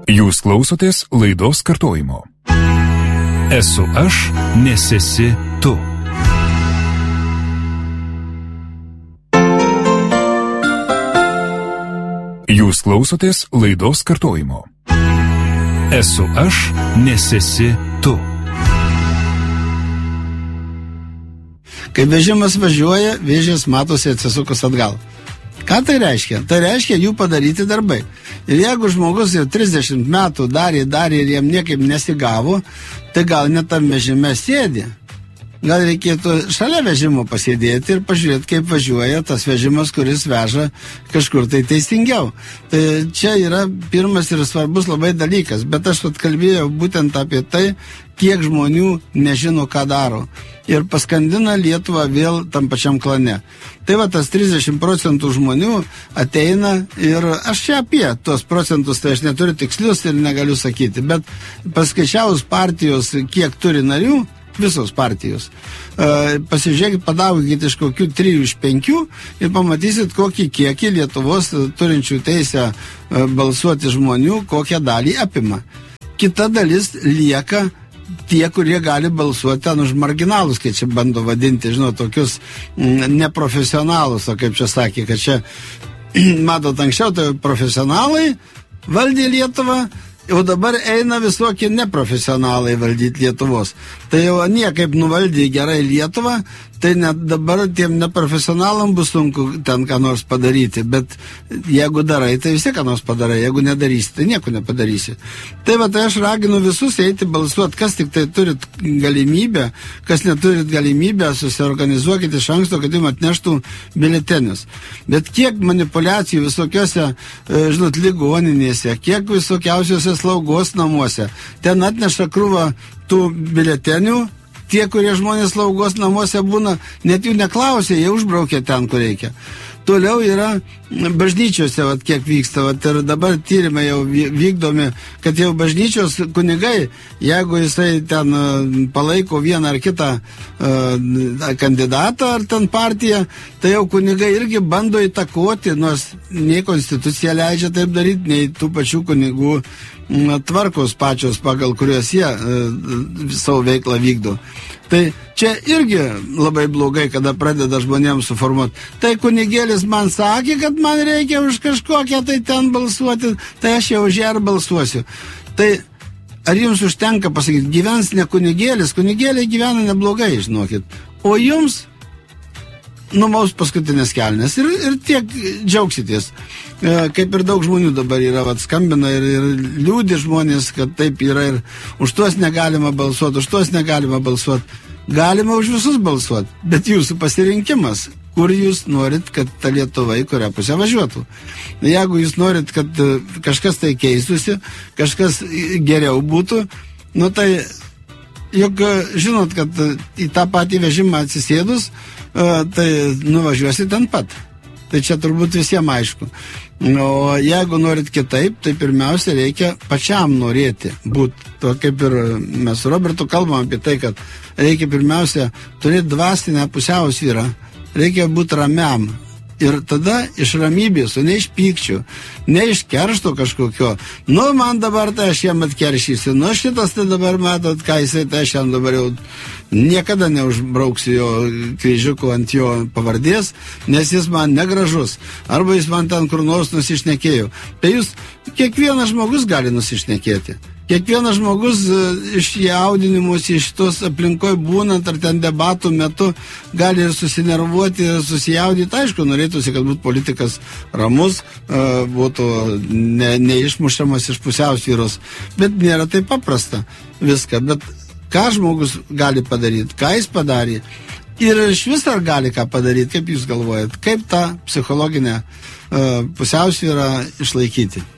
Jūs klausotės laidos kartojimo. Esu aš, nes esi tu. Jūs klausotės laidos kartojimo. Esu aš, nes esi tu. Kai vežimas važiuoja, vėžės matosi atsisukus atgal. Ką tai reiškia? Tai reiškia jų padaryti darbai. Ir jeigu žmogus jau 30 metų darė ir jam niekaip nesigavo, tai gal net tam vežime sėdi. Gal reikėtų šalia vežimo pasėdėti ir pažiūrėti, kaip važiuoja tas vežimas, kuris veža kažkur tai teisingiau. Tai čia yra pirmas ir svarbus labai dalykas, bet aš kalbėjau būtent apie tai, kiek žmonių nežino, ką daro. Ir paskandina Lietuvą vėl tam pačiam klane. Tai va tas 30% žmonių ateina ir aš čia apie tuos procentus, tai aš neturiu tikslius ir negaliu sakyti, bet paskaičiavus partijos, kiek turi narių, visos partijos, pasižiūrėkit, padaugykit iš kokių 3 iš 5 ir pamatysit, kokį kiekį Lietuvos turinčių teisę balsuoti žmonių, kokią dalį apima. Kita dalis lieka tie, kurie gali balsuoti ten už marginalus, kai čia bando vadinti, tokius neprofesionalus, o kaip čia sakė, kad čia, matot, anksčiau tai profesionalai valdė Lietuvą, o dabar eina visokie neprofesionalai valdyti Lietuvos. Tai jau niekaip nuvaldė gerai Lietuvą, tai net dabar tiem neprofesionalam bus sunku ten ką nors padaryti, bet jeigu darai, tai vis tiek ką nors padarai, jeigu nedarysi, tai nieko nepadarysi. Tai va, tai aš raginu visus eiti balsuoti, kas tik tai turit galimybę, kas neturit galimybę, susiorganizuokit iš anksto, kad jums atneštų biuletenius. Bet kiek manipulacijų visokiose, ligoninėse, kiek visokiausiose slaugos namuose, ten atneša krūvą tų biuletenių. Tie, kurie žmonės slaugos namuose būna, net jų neklausė, jie užbraukė ten, kur reikia. Toliau yra bažnyčiose, kiek vyksta, ir dabar tyrimai jau vykdomi, kad jau bažnyčios kunigai, jeigu jisai ten palaiko vieną ar kitą kandidatą ar ten partiją, tai jau kunigai irgi bando įtakoti, nors nei konstitucija leidžia taip daryti, nei tų pačių kunigų tvarkos pačios, pagal kurios jie savo veiklą vykdo. Tai čia irgi labai blogai, kada pradeda žmonėms suformuoti. Tai kunigėlis man sakė, kad man reikia už kažkokią tai ten balsuoti, tai aš jau už ją ir balsuosiu. Tai ar jums užtenka pasakyti, gyvens ne kunigėlis, kunigėliai gyvena neblogai, žinokit. O jums numaus paskutinės kelnes ir tiek džiaugsitės. Kaip ir daug žmonių dabar yra, skambina ir liūdi žmonės, kad taip yra ir už tuos negalima balsuoti, už tuos negalima balsuoti. Galima už visus balsuoti, bet jūsų pasirinkimas, kur jūs norit, kad ta Lietuva į kurią pusę važiuotų. Jeigu jūs norit, kad kažkas tai keistusi, kažkas geriau būtų, tai juk žinot, kad į tą patį vežimą atsisėdus, tai nuvažiuosi ten pat. Tai čia turbūt visiems aišku. O jeigu norit kitaip, tai pirmiausia reikia pačiam norėti būti. To kaip ir mes su Robertu kalbam apie tai, kad reikia pirmiausia turėti dvasinę pusiausvyrą. Reikia būti ramiam. Ir tada iš ramybės, o ne iš pykčių, ne iš keršto kažkokio. Man dabar tai aš jam atkeršysiu. Šitas tai dabar matot, ką jisai, tai aš jam dabar jau niekada neužbrauksiu jo kryžiuko ant jo pavardės, nes jis man negražus. Arba jis man ten kur nors nusišnekėjo. Tai jūs, kiekvienas žmogus gali nusišnekėti. Kiekvienas žmogus iš jaudinimus, iš tos aplinkoj būnant ar ten debatų metu gali ir susinervuoti, ir susijaudyti. Aišku, norėtųsi, kad būtų politikas ramus, būtų neišmušamas iš pusiausvyros, bet nėra taip paprasta viską. Bet ką žmogus gali padaryti, ką jis padarė ir iš vis ar gali ką padaryti, kaip jūs galvojat, kaip tą psichologinę pusiausvyrą išlaikyti?